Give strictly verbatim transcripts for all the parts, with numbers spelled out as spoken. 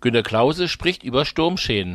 Günter Klause spricht über Sturmschäden.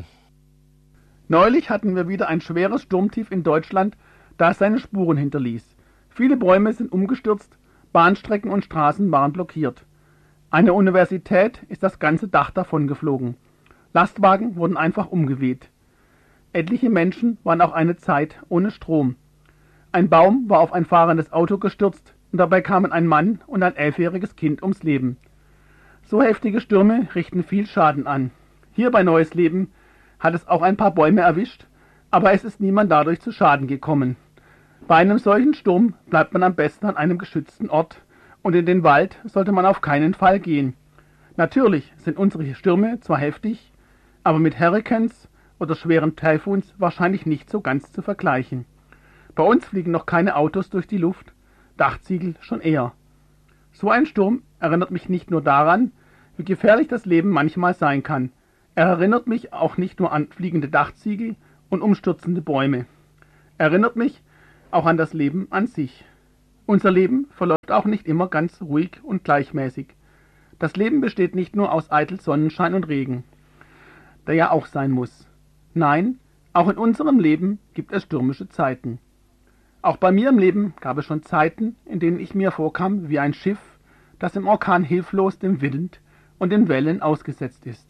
Neulich hatten wir wieder ein schweres Sturmtief in Deutschland, das seine Spuren hinterließ. Viele Bäume sind umgestürzt, Bahnstrecken und Straßen waren blockiert. Eine Universität ist das ganze Dach davongeflogen. Lastwagen wurden einfach umgeweht. Etliche Menschen waren auch eine Zeit ohne Strom. Ein Baum war auf ein fahrendes Auto gestürzt und dabei kamen ein Mann und ein elfjähriges Kind ums Leben. So heftige Stürme richten viel Schaden an. Hier bei Neues Leben hat es auch ein paar Bäume erwischt, aber es ist niemand dadurch zu Schaden gekommen. Bei einem solchen Sturm bleibt man am besten an einem geschützten Ort und in den Wald sollte man auf keinen Fall gehen. Natürlich sind unsere Stürme zwar heftig, aber mit Hurrikans oder schweren Taifuns wahrscheinlich nicht so ganz zu vergleichen. Bei uns fliegen noch keine Autos durch die Luft, Dachziegel schon eher. So ein Sturm erinnert mich nicht nur daran, wie gefährlich das Leben manchmal sein kann. Er erinnert mich auch nicht nur an fliegende Dachziegel und umstürzende Bäume. Er erinnert mich auch an das Leben an sich. Unser Leben verläuft auch nicht immer ganz ruhig und gleichmäßig. Das Leben besteht nicht nur aus eitel Sonnenschein und Regen, der ja auch sein muss. Nein, auch in unserem Leben gibt es stürmische Zeiten. Auch bei mir im Leben gab es schon Zeiten, in denen ich mir vorkam wie ein Schiff, das im Orkan hilflos dem Wind und den Wellen ausgesetzt ist.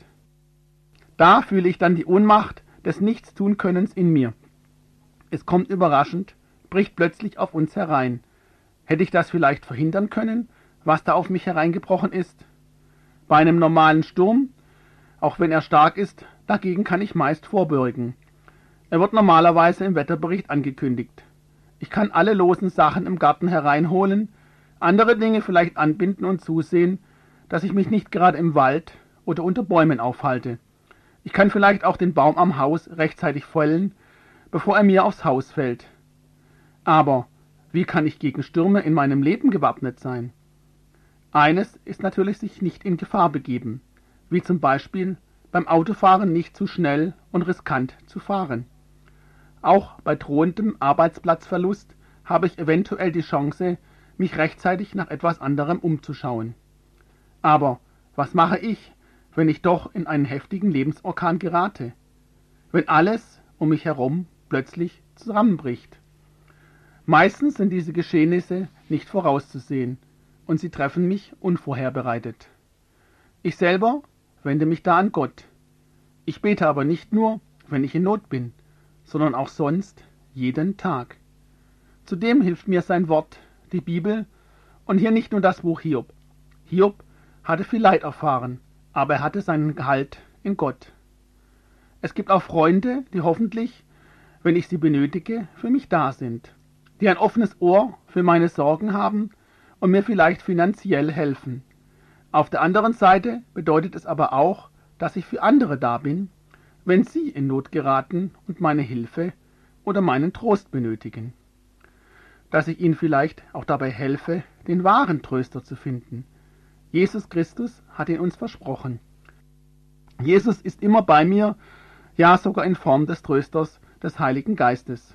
Da fühle ich dann die Ohnmacht des Nichtstun-Könnens in mir. Es kommt überraschend, bricht plötzlich auf uns herein. Hätte ich das vielleicht verhindern können, was da auf mich hereingebrochen ist? Bei einem normalen Sturm, auch wenn er stark ist, dagegen kann ich meist vorbeugen. Er wird normalerweise im Wetterbericht angekündigt. Ich kann alle losen Sachen im Garten hereinholen, andere Dinge vielleicht anbinden und zusehen, dass ich mich nicht gerade im Wald oder unter Bäumen aufhalte. Ich kann vielleicht auch den Baum am Haus rechtzeitig fällen, bevor er mir aufs Haus fällt. Aber wie kann ich gegen Stürme in meinem Leben gewappnet sein? Eines ist natürlich sich nicht in Gefahr begeben, wie zum Beispiel beim Autofahren nicht zu schnell und riskant zu fahren. Auch bei drohendem Arbeitsplatzverlust habe ich eventuell die Chance, mich rechtzeitig nach etwas anderem umzuschauen. Aber was mache ich, wenn ich doch in einen heftigen Lebensorkan gerate? Wenn alles um mich herum plötzlich zusammenbricht? Meistens sind diese Geschehnisse nicht vorauszusehen und sie treffen mich unvorherbereitet. Ich selber wende mich da an Gott. Ich bete aber nicht nur, wenn ich in Not bin, sondern auch sonst jeden Tag. Zudem hilft mir sein Wort, die Bibel, und hier nicht nur das Buch Hiob. Hiob hatte viel Leid erfahren, aber er hatte seinen Gehalt in Gott. Es gibt auch Freunde, die hoffentlich, wenn ich sie benötige, für mich da sind, die ein offenes Ohr für meine Sorgen haben und mir vielleicht finanziell helfen. Auf der anderen Seite bedeutet es aber auch, dass ich für andere da bin, wenn sie in Not geraten und meine Hilfe oder meinen Trost benötigen. Dass ich ihnen vielleicht auch dabei helfe, den wahren Tröster zu finden. Jesus Christus hat ihn uns versprochen. Jesus ist immer bei mir, ja sogar in Form des Trösters des Heiligen Geistes.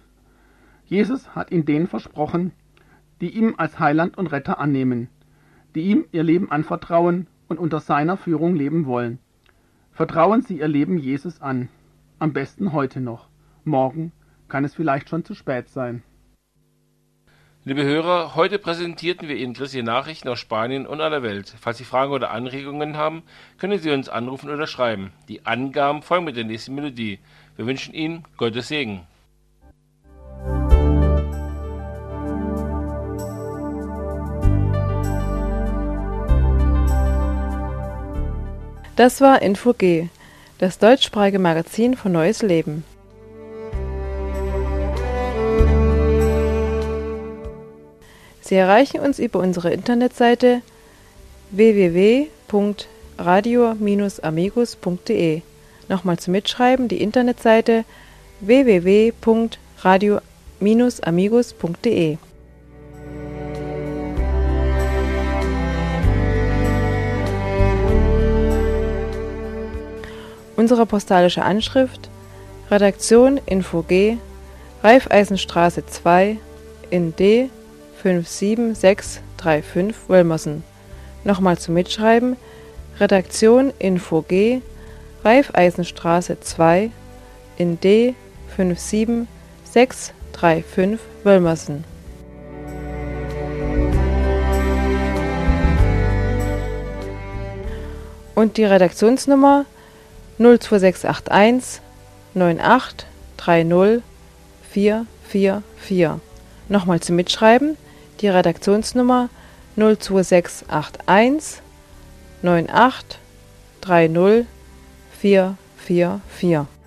Jesus hat ihn denen versprochen, die ihm als Heiland und Retter annehmen, die ihm ihr Leben anvertrauen und unter seiner Führung leben wollen. Vertrauen Sie Ihr Leben Jesus an. Am besten heute noch. Morgen kann es vielleicht schon zu spät sein. Liebe Hörer, heute präsentierten wir Ihnen christliche Nachrichten aus Spanien und aller Welt. Falls Sie Fragen oder Anregungen haben, können Sie uns anrufen oder schreiben. Die Angaben folgen mit der nächsten Melodie. Wir wünschen Ihnen Gottes Segen. Das war Info G, das deutschsprachige Magazin von Neues Leben. Sie erreichen uns über unsere Internetseite w w w punkt radio Bindestrich amigos punkt de. Nochmal zum Mitschreiben die Internetseite w w w punkt radio Bindestrich amigos punkt de. Unsere postalische Anschrift: Redaktion Info G, Raiffeisenstraße zwei in D fünf sieben sechs drei fünf Wilmerson. Nochmal zum Mitschreiben: Redaktion Info G, Raiffeisenstraße zwei in D fünf sieben sechs drei fünf Wölmersen. Und die Redaktionsnummer null zwei sechs acht eins neun acht drei null vier vier vier. Nochmal zum Mitschreiben, die Redaktionsnummer null zwei sechs acht eins neun acht drei null vier vier vier.